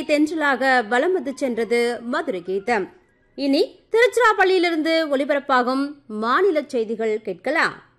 தென்றலாக வலம் வந்து சென்றது மதுரை கீதம். இனி திருச்சிராப்பள்ளியிலிருந்து ஒலிபரப்பாகும் மாநில செய்திகள் கேட்கலாம்.